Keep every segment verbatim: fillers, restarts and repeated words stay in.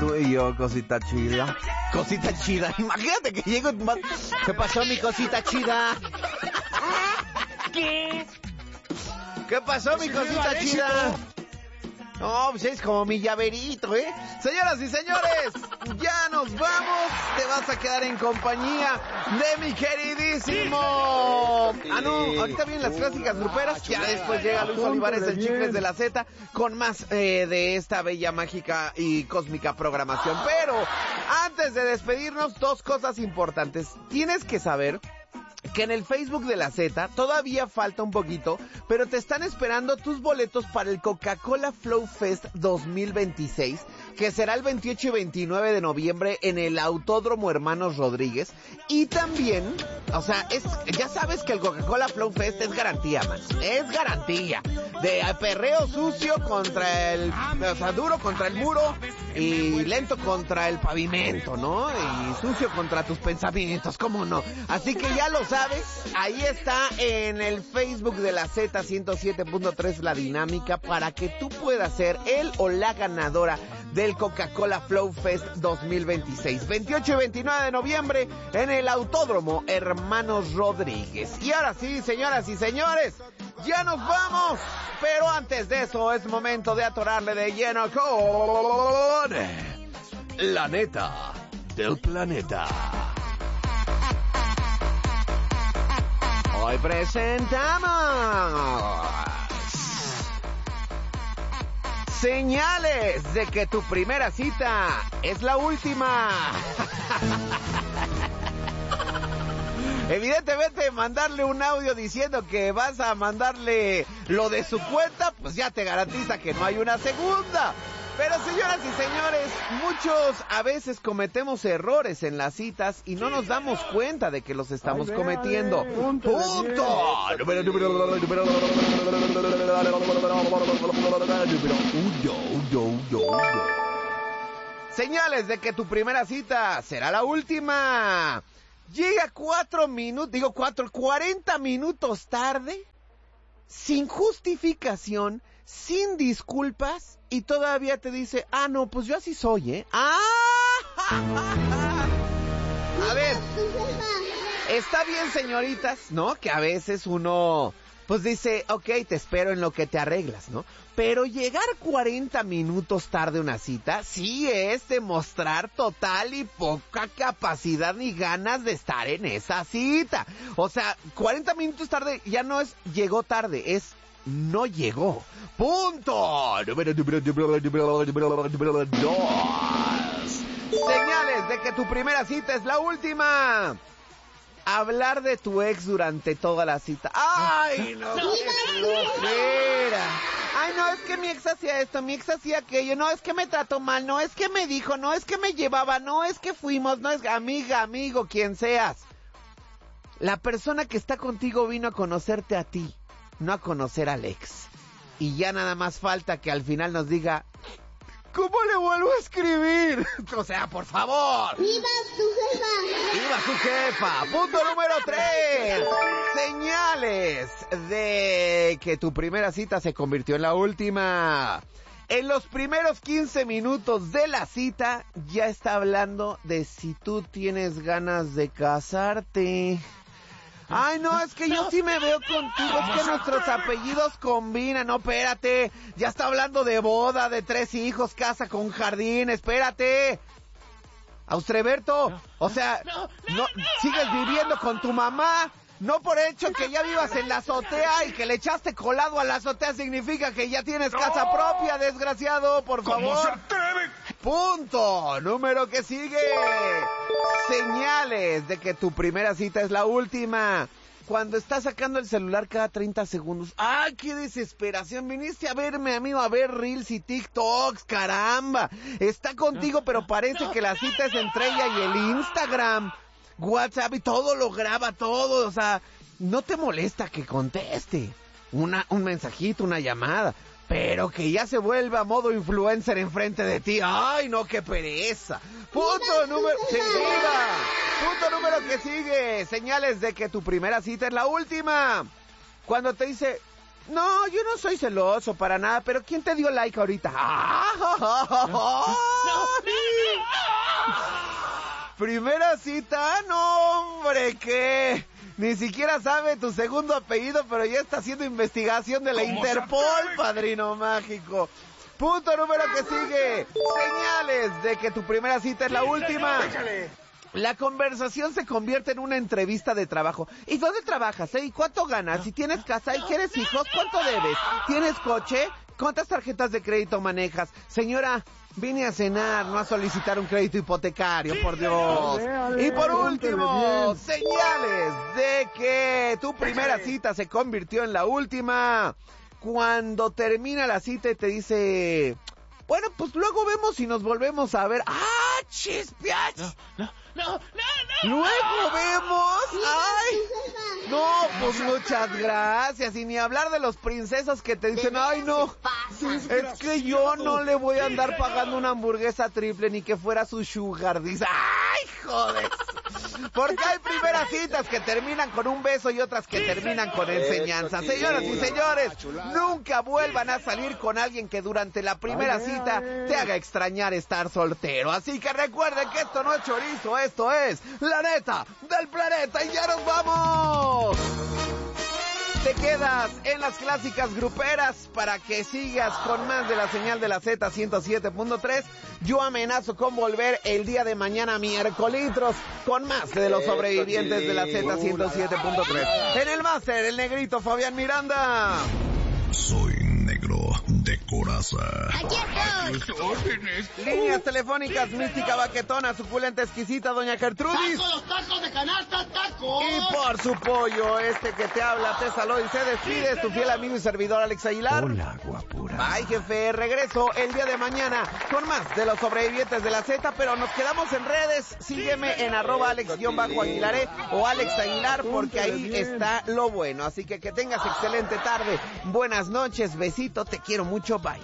tú y yo, cosita chida. Cosita chida. Imagínate que llego... ¿Qué pasó, mi cosita chida? ¿Qué? ¿Qué pasó, mi cosita chida? No, pues es como mi llaverito, ¿eh? Señoras y señores, ya nos vamos. Te vas a quedar en compañía de mi queridísimo... Ah, no, ahorita vienen las clásicas gruperas. Ya después llega Luis Olivares del Chicles de la Z con más eh, de esta bella, mágica y cósmica programación. Pero antes de despedirnos, dos cosas importantes. Tienes que saber que en el Facebook de la Z todavía falta un poquito, pero te están esperando tus boletos para el Coca-Cola Flow Fest dos mil veintiséis, que será el veintiocho y veintinueve de noviembre en el Autódromo Hermanos Rodríguez. Y también, o sea, es ya sabes que el Coca-Cola Flow Fest es garantía, man. Es garantía. De perreo sucio contra el... O sea, duro contra el muro y lento contra el pavimento, ¿no? Y sucio contra tus pensamientos, ¿cómo no? Así que ya lo sabes, ahí está en el Facebook de la Z ciento siete punto tres la dinámica para que tú puedas ser el o la ganadora del Coca-Cola Flow Fest dos mil veintiséis, veintiocho y veintinueve de noviembre en el Autódromo Hermanos Rodríguez. Y ahora sí, señoras y señores, ya nos vamos, pero antes de eso es momento de atorarle de lleno con la neta del planeta. Hoy presentamos señales de que tu primera cita es la última. Evidentemente, mandarle un audio diciendo que vas a mandarle lo de su cuenta, pues ya te garantiza que no hay una segunda. Pero señoras y señores, muchos a veces cometemos errores en las citas y no nos damos cuenta de que los estamos ay, cometiendo. Ay, punto. Punto. Número, número, número, número, número. Señales de que tu primera cita será la última. Llega cuatro minutos, digo cuatro, cuarenta minutos tarde, sin justificación, sin disculpas, y todavía te dice, ah, no, pues yo así soy, ¿eh? ¡Ah! A ver, está bien, señoritas, ¿no? Que a veces uno, pues dice, ok, te espero en lo que te arreglas, ¿no? Pero llegar cuarenta minutos tarde a una cita, sí es demostrar total y poca capacidad ni ganas de estar en esa cita. O sea, cuarenta minutos tarde ya no es llegó tarde, es no llegó. Punto. Número, número, número, número, número, número dos. Señales de que tu primera cita es la última. Hablar de tu ex durante toda la cita. ¡Ay, no! ¡Qué flojera! Ay, no, es que mi ex hacía esto, mi ex hacía aquello, no, es que me trató mal, no, es que me dijo, no, es que me llevaba, no, es que fuimos, no, es amiga, amigo, quien seas. La persona que está contigo vino a conocerte a ti, no a conocer al ex. Y ya nada más falta que al final nos diga, ¿cómo le vuelvo a escribir? O sea, por favor. ¡Viva su jefa! ¡Viva su jefa! Punto número tres. Señales de que tu primera cita se convirtió en la última. En los primeros quince minutos de la cita ya está hablando de si tú tienes ganas de casarte. Ay, no, es que yo sí me veo contigo, es que nuestros apellidos combinan. No, espérate, ya está hablando de boda, de tres hijos, casa con jardín, espérate. Austreberto, o sea, no, sigues viviendo con tu mamá. No por hecho que ya vivas en la azotea y que le echaste colado a la azotea significa que ya tienes casa propia, desgraciado, por favor. ¿Cómo se atreve? Punto. Número que sigue. Señales de que tu primera cita es la última. Cuando estás sacando el celular cada treinta segundos. ¡Ay, qué desesperación! Viniste a verme, amigo, a ver Reels y TikToks, caramba. Está contigo, pero parece que la cita es entre ella y el Instagram, WhatsApp, y todo lo graba, todo. O sea, no te molesta que conteste una, un mensajito, una llamada, pero que ya se vuelva a modo influencer enfrente de ti. ¡Ay, no, qué pereza! Punto número... Sí, viva. Punto número que sigue. Señales de que tu primera cita es la última. Cuando te dice, no, yo no soy celoso para nada, pero ¿quién te dio like ahorita? ¡Ah! Primera cita, no hombre, ¿qué? Ni siquiera sabe tu segundo apellido, pero ya está haciendo investigación de la Interpol, padrino mágico. Punto número que sigue. Señales de que tu primera cita es la última. La conversación se convierte en una entrevista de trabajo. ¿Y dónde trabajas, eh? ¿Y cuánto ganas? ¿Y tienes casa? ¿Y quieres hijos? ¿Cuánto debes? ¿Tienes coche? ¿Cuántas tarjetas de crédito manejas? Señora, vine a cenar, no a solicitar un crédito hipotecario, por Dios. Y por último, señales de que tu primera cita se convirtió en la última. Cuando termina la cita y te dice, bueno, pues luego vemos si nos volvemos a ver. ¡Ah, chispiach! No, no, no, no, no. ¿Luego vemos? ¡Ay! No, pues muchas gracias. Y ni hablar de los princesos que te dicen, ay, no, es que yo no le voy a andar pagando una hamburguesa triple ni que fuera su sugar. Dice, ¡ay, joder! Porque hay primeras citas que terminan con un beso y otras que terminan con enseñanza. Señoras y señores, nunca vuelvan a salir con alguien que durante la primera cita te haga extrañar estar soltero. Así que recuerden que esto no es chorizo, esto es la neta del planeta y ya nos vamos. Te quedas en las clásicas gruperas para que sigas con más de la señal de la Z ciento siete punto tres. Yo amenazo con volver el día de mañana miércolitros con más de los sobrevivientes de la Z ciento siete punto tres. En el máster, el negrito Fabián Miranda. Soy negro de coraza. Aquí estoy. Líneas telefónicas, mística, baquetona, suculenta, exquisita, doña Gertrudis. ¡Tacos, tacos de canasta, tacos! Y por su pollo, este que te habla, te saluda y se despide, tu fiel amigo y servidor Alex Aguilar. Hola, guapura. Ay, jefe, regreso el día de mañana con más de los sobrevivientes de la Z, pero nos quedamos en redes. Sígueme en arroba alex-aguilaré o Alex Aguilar, porque ahí está lo bueno. Así que que tengas excelente tarde. Buenas noches, besito, te quiero mucho, bye.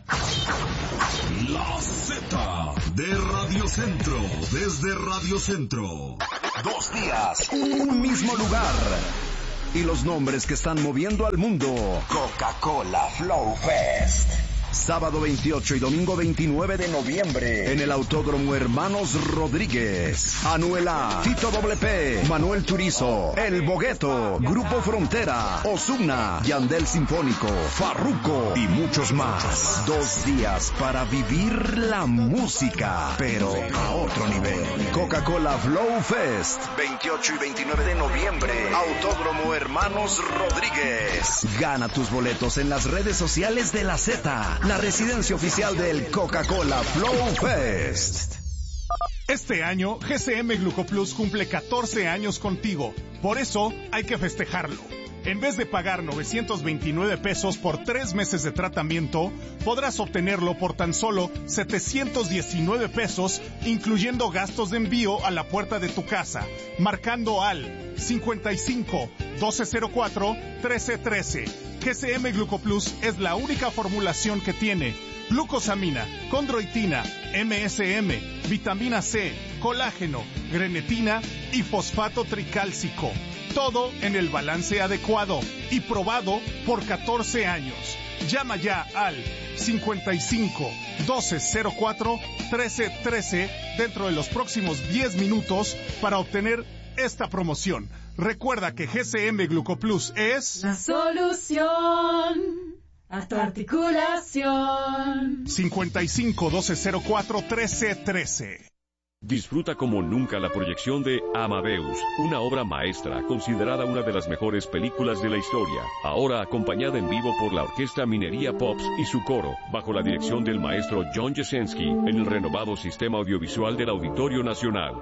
La Z de Radio Centro, desde Radio Centro. Dos días, un mismo lugar. Y los nombres que están moviendo al mundo. Coca-Cola Flow Fest. Sábado veintiocho y domingo veintinueve de noviembre en el Autódromo Hermanos Rodríguez. Anuela, Tito Doble P, Manuel Turizo, El Bogueto, Grupo Frontera, Ozuna, Yandel Sinfónico, Farruko y muchos más. Dos días para vivir la música, pero a otro nivel. Coca-Cola Flow Fest, veintiocho y veintinueve de noviembre, Autódromo Hermanos Rodríguez. Gana tus boletos en las redes sociales de la Z. La residencia oficial del Coca-Cola Flow Fest. Este año, G C M Glucoplus cumple catorce años contigo. Por eso, hay que festejarlo. En vez de pagar novecientos veintinueve pesos por tres meses de tratamiento, podrás obtenerlo por tan solo setecientos diecinueve pesos, incluyendo gastos de envío a la puerta de tu casa, marcando al cincuenta y cinco, doce cero cuatro, trece trece. G C M Glucoplus es la única formulación que tiene glucosamina, condroitina, M S M, vitamina C, colágeno, grenetina y fosfato tricálcico. Todo en el balance adecuado y probado por catorce años. Llama ya al cincuenta y cinco, doce cero cuatro, trece trece dentro de los próximos diez minutos para obtener esta promoción. Recuerda que G C M Glucoplus es la solución a tu articulación. cincuenta y cinco, doce cero cuatro, trece trece. Disfruta como nunca la proyección de Amadeus, una obra maestra considerada una de las mejores películas de la historia, ahora acompañada en vivo por la Orquesta Minería Pops y su coro, bajo la dirección del maestro John Jasenski, en el renovado sistema audiovisual del Auditorio Nacional.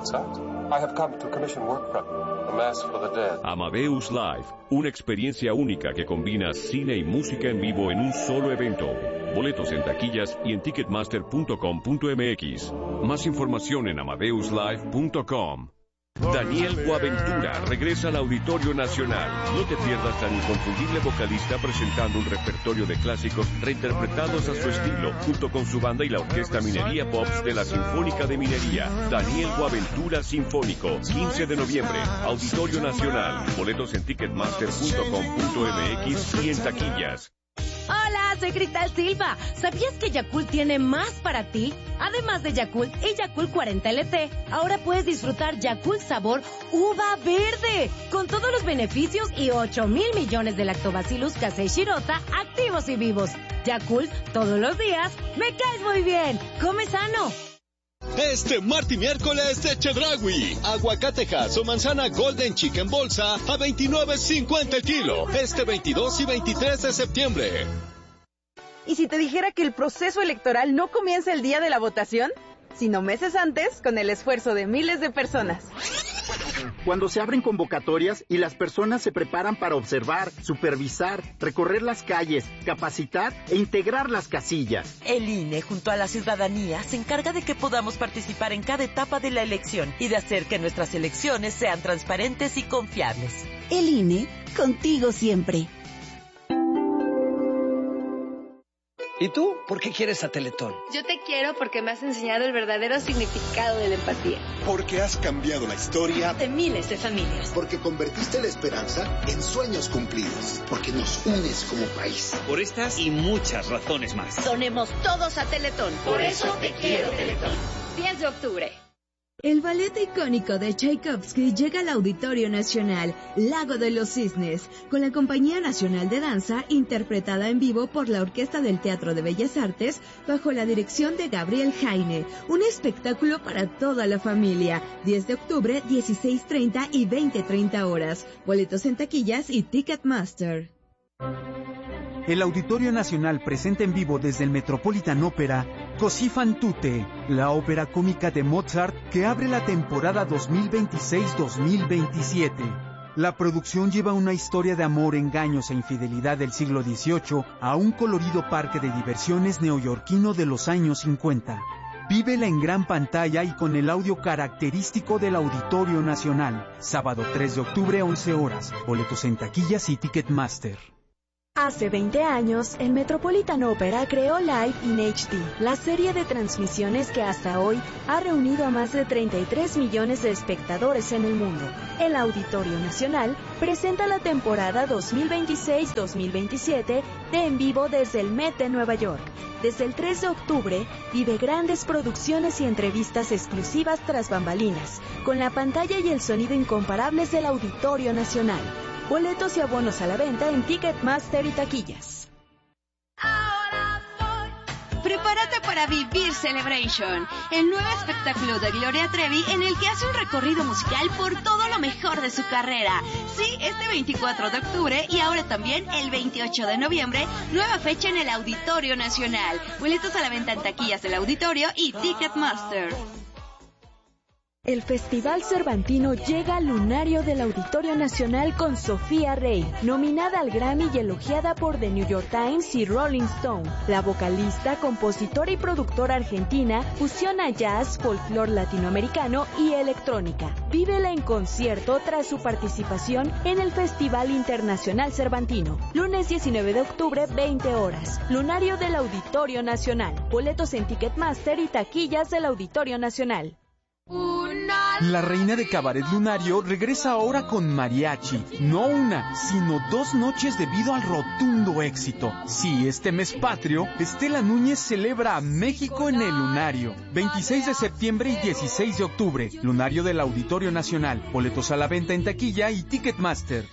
Amadeus Live, una experiencia única que combina cine y música en vivo en un solo evento. Boletos en taquillas y en ticketmaster punto com punto m x. Más información en amadeus live punto com. Daniel Boaventura regresa al Auditorio Nacional. No te pierdas al inconfundible vocalista presentando un repertorio de clásicos reinterpretados a su estilo, junto con su banda y la Orquesta Minería Pops de la Sinfónica de Minería. Daniel Boaventura Sinfónico, quince de noviembre, Auditorio Nacional. Boletos en ticketmaster punto com punto m x y en taquillas. Hola, Hola, soy Cristal Silva. ¿Sabías que Yakult tiene más para ti? Además de Yakult y Yakult cuarenta L T, ahora puedes disfrutar Yakult sabor uva verde, con todos los beneficios y ocho mil millones de lactobacillus casei shirota activos y vivos. Yakult, todos los días, me caes muy bien. Come sano. Este martes y miércoles de Chedraui, aguacatejas o manzana Golden Chicken bolsa a veintinueve cincuenta el kilo, este veintidós y veintitrés de septiembre. ¿Y si te dijera que el proceso electoral no comienza el día de la votación, sino meses antes con el esfuerzo de miles de personas? Cuando se abren convocatorias y las personas se preparan para observar, supervisar, recorrer las calles, capacitar e integrar las casillas. El I N E, junto a la ciudadanía, se encarga de que podamos participar en cada etapa de la elección y de hacer que nuestras elecciones sean transparentes y confiables. El I N E, contigo siempre. ¿Y tú? ¿Por qué quieres a Teletón? Yo te quiero porque me has enseñado el verdadero significado de la empatía. Porque has cambiado la historia de miles de familias. Porque convertiste la esperanza en sueños cumplidos. Porque nos unes como país. Por estas y muchas razones más. Sonemos todos a Teletón. Por eso te quiero, Teletón. diez de octubre. El ballet icónico de Tchaikovsky llega al Auditorio Nacional, Lago de los Cisnes, con la Compañía Nacional de Danza, interpretada en vivo por la Orquesta del Teatro de Bellas Artes, bajo la dirección de Gabriel Jaine. Un espectáculo para toda la familia. diez de octubre, dieciséis treinta y veinte treinta horas. Boletos en taquillas y Ticketmaster. El Auditorio Nacional presenta en vivo desde el Metropolitan Opera Così fan tutte, la ópera cómica de Mozart que abre la temporada dos mil veintiséis dos mil veintisiete. La producción lleva una historia de amor, engaños e infidelidad del siglo dieciocho a un colorido parque de diversiones neoyorquino de los años cincuenta. Vívela en gran pantalla y con el audio característico del Auditorio Nacional. Sábado tres de octubre, once horas. Boletos en taquillas y Ticketmaster. Hace veinte años, el Metropolitan Opera creó Live in H D, la serie de transmisiones que hasta hoy ha reunido a más de treinta y tres millones de espectadores en el mundo. El Auditorio Nacional presenta la temporada dos mil veintiséis dos mil veintisiete de En Vivo desde el Met de Nueva York. Desde el tres de octubre, vive grandes producciones y entrevistas exclusivas tras bambalinas, con la pantalla y el sonido incomparables del Auditorio Nacional. Boletos y abonos a la venta en Ticketmaster y taquillas. Prepárate para vivir Celebration, el nuevo espectáculo de Gloria Trevi en el que hace un recorrido musical por todo lo mejor de su carrera. Sí, este veinticuatro de octubre y ahora también el veintiocho de noviembre, nueva fecha en el Auditorio Nacional. Boletos a la venta en taquillas del Auditorio y Ticketmaster. El Festival Cervantino llega al lunario del Auditorio Nacional con Sofía Rey, nominada al Grammy y elogiada por The New York Times y Rolling Stone. La vocalista, compositora y productora argentina fusiona jazz, folclore latinoamericano y electrónica. Vívela en concierto tras su participación en el Festival Internacional Cervantino. Lunes diecinueve de octubre, veinte horas. Lunario del Auditorio Nacional. Boletos en Ticketmaster y taquillas del Auditorio Nacional. La reina de Cabaret Lunario regresa ahora con mariachi. No una, sino dos noches debido al rotundo éxito. Sí, este mes patrio, Estela Núñez celebra a México en el Lunario. veintiséis de septiembre y dieciséis de octubre. Lunario del Auditorio Nacional. Boletos a la venta en taquilla y Ticketmaster.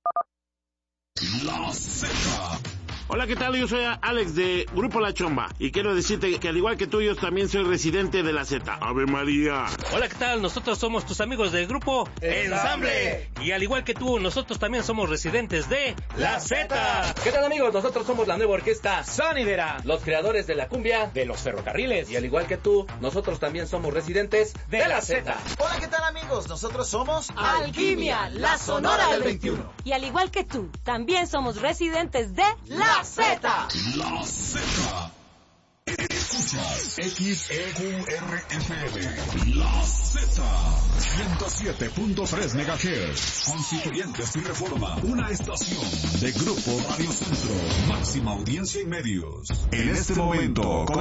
La Z. Hola, ¿qué tal? Yo soy Alex de Grupo La Chomba y quiero decirte que al igual que tú, yo también soy residente de la Z. ¡Ave María! Hola, ¿qué tal? Nosotros somos tus amigos del Grupo Ensamble. Y al igual que tú, nosotros también somos residentes de La Z. ¿Qué tal, amigos? Nosotros somos la nueva orquesta Sonidera, los creadores de la cumbia de los ferrocarriles. Y al igual que tú, nosotros también somos residentes de, de la Z. Hola, ¿qué tal, amigos? Nosotros somos Alquimia, la Sonora del veintiuno. Y al igual que tú, también somos residentes de La La Z. La Z. Escuchas X E Q R F M. La Z. ciento siete punto tres megahertz. Constituyentes y Reforma. Una estación de Grupo Radio Centro. Máxima audiencia y medios. En este momento.